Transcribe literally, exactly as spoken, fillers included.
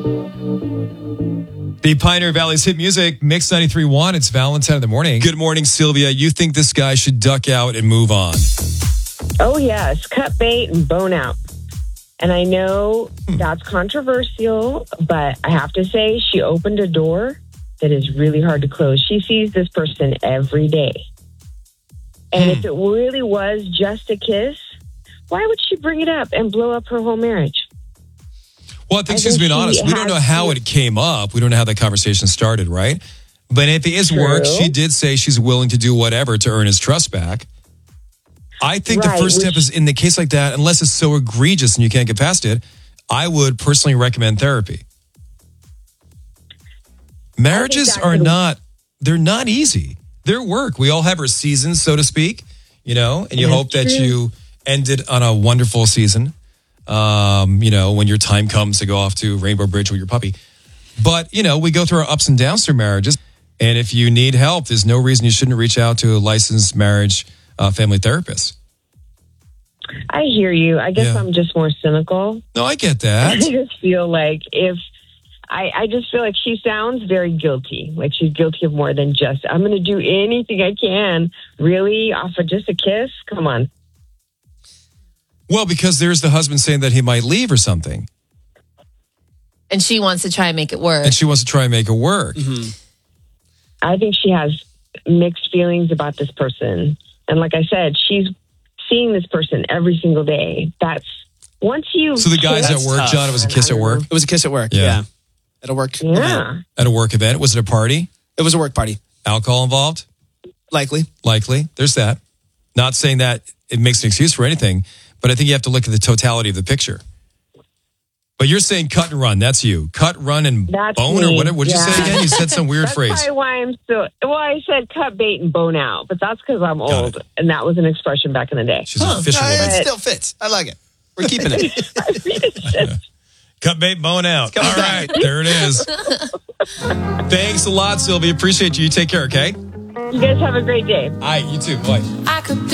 The Pioneer Valley's hit music, Mix ninety-three point one. It's Valentine in the morning. Good morning, Sylvia. You think this guy should duck out and move on? Oh, yes. Cut bait and bone out. And I know Hmm. that's controversial, but I have to say she opened a door that is really hard to close. She sees this person every day. And Hmm. if it really was just a kiss, why would she bring it up and blow up her whole marriage? Well, I think I she's think being she honest. We don't has know how to- it came up. We don't know how that conversation started, right? But if it is True. work, she did say she's willing to do whatever to earn his trust back. I think Right, the first which- step is in the case like that, unless it's so egregious and you can't get past it, I would personally recommend therapy. Marriages that are could- not, they're not easy. They're work. We all have our seasons, so to speak, you know, and you That's hope that true. you ended on a wonderful season. Um, you know, when your time comes to go off to Rainbow Bridge with your puppy. But, you know, we go through our ups and downs through marriages. And if you need help, there's no reason you shouldn't reach out to a licensed marriage uh, family therapist. I hear you. I guess Yeah. I'm just more cynical. No, I get I that. just feel like if I, I just feel like she sounds very guilty. Like she's guilty of more than just, I'm going to do anything I can. Really? Off of just a kiss? Come on. Well, because there's the husband saying that he might leave or something. And she wants to try and make it work. And she wants to try and make it work. I think she has mixed feelings about this person. And like I said, she's seeing this person every single day. That's once you. So the guys kiss- at work, tough. John, it was a kiss at work It was a kiss at work. Yeah. Yeah. At a work event. Yeah. at a work event. Was it a party? It was a work party. Alcohol involved? Likely. Likely. There's that. Not saying that it makes an excuse for anything, but I think you have to look at the totality of the picture. But you're saying cut and run. That's you. Cut, run, and That's bone or me. whatever. What'd you say Yeah. again? You said some weird That's phrase. probably why I'm so. Well, I said cut bait and bone out, but that's because I'm Got old, it. and that was an expression back in the day. She's a fishing Uh, woman. it still fits. I like it. We're keeping it. It's just- Cut, bait, bone out. All coming right. back. There it is. Thanks a lot, Sylvia. Appreciate you. You take care, okay? You guys have a great day. All right. You too. Bye. I could